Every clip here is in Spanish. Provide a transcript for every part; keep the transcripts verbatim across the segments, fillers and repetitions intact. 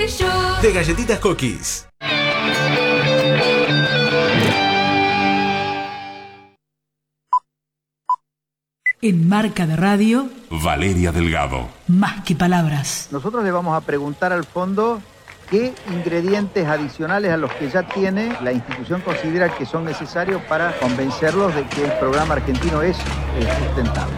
de Galletitas Cookies. En Marca de Radio, Valeria Delgado. Más que palabras. Nosotros le vamos a preguntar al fondo qué ingredientes adicionales a los que ya tiene la institución considera que son necesarios para convencerlos de que el programa argentino es sustentable.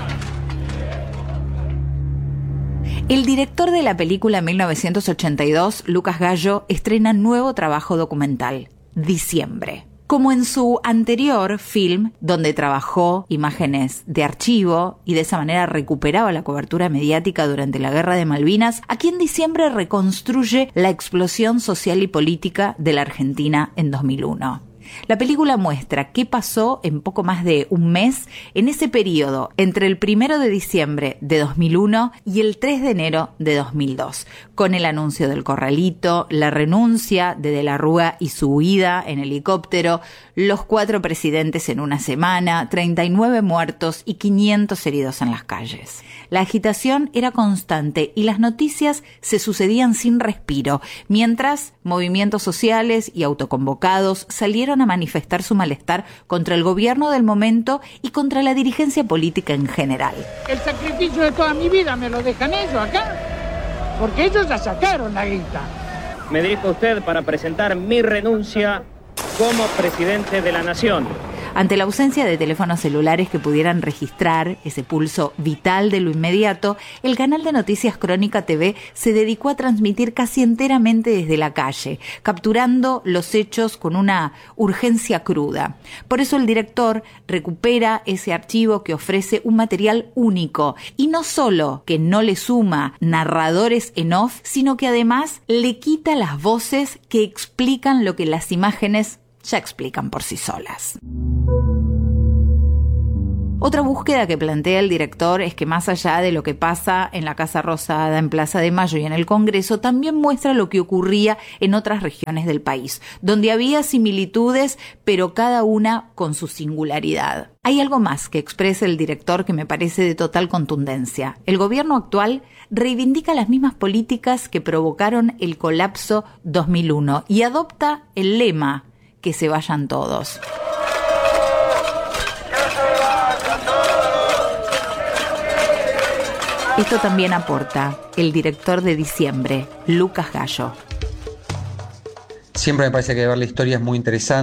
El director de la película mil novecientos ochenta y dos, Lucas Gallo, estrena nuevo trabajo documental, Diciembre. Como en su anterior film, donde trabajó imágenes de archivo y de esa manera recuperaba la cobertura mediática durante la Guerra de Malvinas, aquí en Diciembre reconstruye la explosión social y política de la Argentina en dos mil uno. La película muestra qué pasó en poco más de un mes en ese periodo entre el primero de diciembre de dos mil uno y el tres de enero de dos mil dos, con el anuncio del corralito, la renuncia de De la Rúa y su huida en helicóptero, los cuatro presidentes en una semana, treinta y nueve muertos y quinientos heridos en las calles. La agitación era constante y las noticias se sucedían sin respiro, mientras movimientos sociales y autoconvocados salieron a manifestar su malestar contra el gobierno del momento y contra la dirigencia política en general. El sacrificio de toda mi vida me lo dejan ellos acá, porque ellos ya sacaron la guita. Me dirijo a usted para presentar mi renuncia como presidente de la Nación. Ante la ausencia de teléfonos celulares que pudieran registrar ese pulso vital de lo inmediato, el canal de Noticias Crónica T V se dedicó a transmitir casi enteramente desde la calle, capturando los hechos con una urgencia cruda. Por eso el director recupera ese archivo que ofrece un material único, y no solo que no le suma narradores en off, sino que además le quita las voces que explican lo que las imágenes ya explican por sí solas. Otra búsqueda que plantea el director es que más allá de lo que pasa en la Casa Rosada, en Plaza de Mayo y en el Congreso, también muestra lo que ocurría en otras regiones del país, donde había similitudes, pero cada una con su singularidad. Hay algo más que expresa el director que me parece de total contundencia. El gobierno actual reivindica las mismas políticas que provocaron el colapso dos mil uno y adopta el lema "que se vayan todos". Esto también aporta el director de Diciembre, Lucas Gallo. Siempre me parece que ver la historia es muy interesante.